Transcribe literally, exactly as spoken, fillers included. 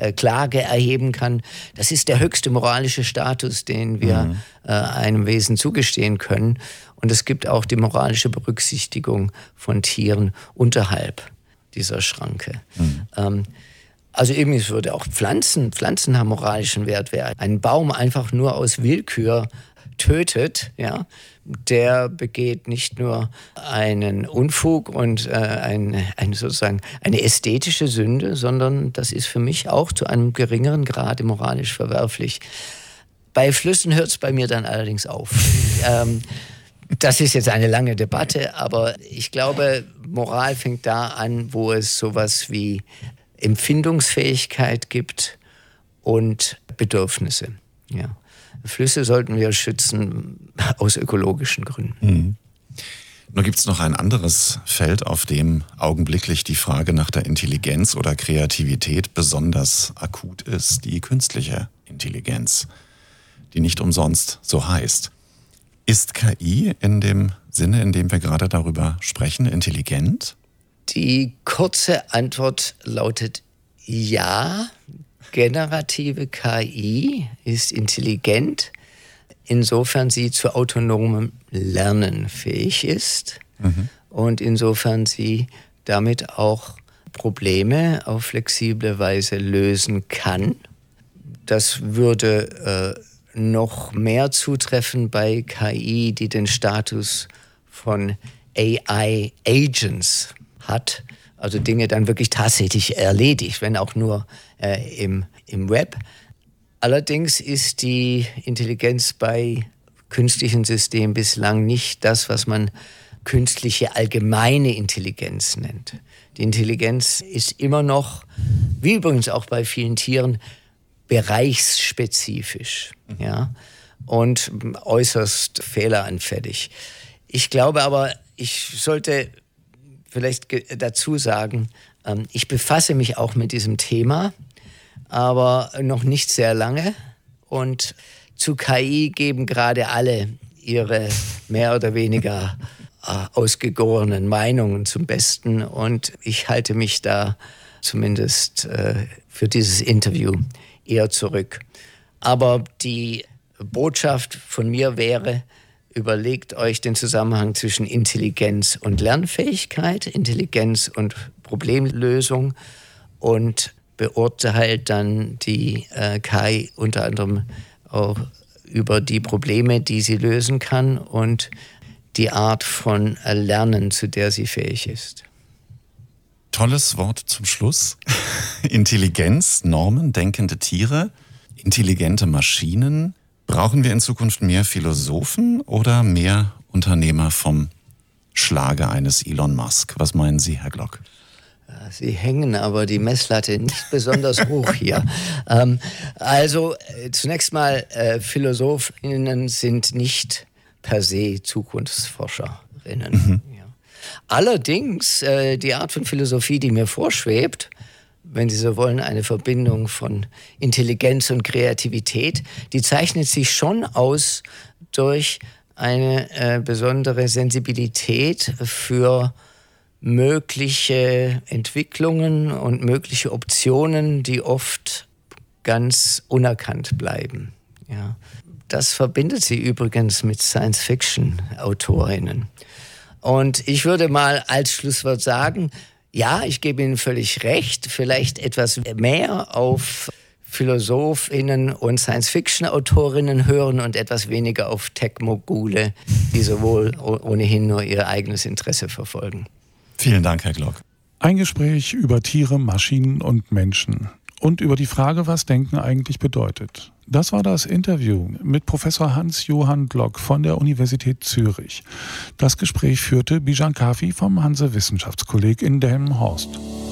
äh, Klage erheben kann. Das ist der höchste moralische Status, den wir mhm. äh, einem Wesen zugestehen können. Und es gibt auch die moralische Berücksichtigung von Tieren unterhalb dieser Schranke. Mhm. Ähm, also eben, es würde auch Pflanzen, Pflanzen haben moralischen Wert. Wer einen Baum einfach nur aus Willkür tötet, ja, der begeht nicht nur einen Unfug und äh, ein, ein sozusagen eine ästhetische Sünde, sondern das ist für mich auch zu einem geringeren Grade moralisch verwerflich. Bei Flüssen hört es bei mir dann allerdings auf. ähm, das ist jetzt eine lange Debatte, aber ich glaube, Moral fängt da an, wo es sowas wie Empfindungsfähigkeit gibt und Bedürfnisse. Ja. Flüsse sollten wir schützen aus ökologischen Gründen. Mhm. Nun gibt es noch ein anderes Feld, auf dem augenblicklich die Frage nach der Intelligenz oder Kreativität besonders akut ist, die künstliche Intelligenz, die nicht umsonst so heißt. Ist K I in dem Sinne, in dem wir gerade darüber sprechen, intelligent? Die kurze Antwort lautet ja. Generative K I ist intelligent, insofern sie zu autonomem Lernen fähig ist mhm. und insofern sie damit auch Probleme auf flexible Weise lösen kann. Das würde äh, noch mehr zutreffen bei K I, die den Status von A I-Agents hat, also Dinge dann wirklich tatsächlich erledigt, wenn auch nur äh, im, im Web. Allerdings ist die Intelligenz bei künstlichen Systemen bislang nicht das, was man künstliche allgemeine Intelligenz nennt. Die Intelligenz ist immer noch, wie übrigens auch bei vielen Tieren, bereichsspezifisch, ja, und äußerst fehleranfällig. Ich glaube aber, ich sollte vielleicht dazu sagen, ich befasse mich auch mit diesem Thema, aber noch nicht sehr lange. Und zu K I geben gerade alle ihre mehr oder weniger ausgegorenen Meinungen zum Besten. Und ich halte mich da zumindest für dieses Interview eher zurück. Aber die Botschaft von mir wäre, überlegt euch den Zusammenhang zwischen Intelligenz und Lernfähigkeit, Intelligenz und Problemlösung und beurteilt dann die äh, K I unter anderem auch über die Probleme, die sie lösen kann und die Art von Lernen, zu der sie fähig ist. Tolles Wort zum Schluss. Intelligenz, Normen, denkende Tiere, intelligente Maschinen. Brauchen wir in Zukunft mehr Philosophen oder mehr Unternehmer vom Schlage eines Elon Musk? Was meinen Sie, Herr Glock? Sie hängen aber die Messlatte nicht besonders hoch hier. Ähm, also äh, zunächst mal, äh, PhilosophInnen sind nicht per se Zukunftsforscherinnen. Mhm. Ja. Allerdings, äh, die Art von Philosophie, die mir vorschwebt, wenn Sie so wollen, eine Verbindung von Intelligenz und Kreativität, die zeichnet sich schon aus durch eine äh, besondere Sensibilität für mögliche Entwicklungen und mögliche Optionen, die oft ganz unerkannt bleiben. Ja. Das verbindet sie übrigens mit Science-Fiction-Autorinnen. Und ich würde mal als Schlusswort sagen, ja, ich gebe Ihnen völlig recht, vielleicht etwas mehr auf PhilosophInnen und Science-Fiction-Autorinnen hören und etwas weniger auf Tech-Mogule, die sowohl ohnehin nur ihr eigenes Interesse verfolgen. Vielen Dank, Herr Glock. Ein Gespräch über Tiere, Maschinen und Menschen und über die Frage, was Denken eigentlich bedeutet. Das war das Interview mit Professor Hans-Johann Glock von der Universität Zürich. Das Gespräch führte Bijan Kafi vom Hanse Wissenschaftskolleg in Delmenhorst.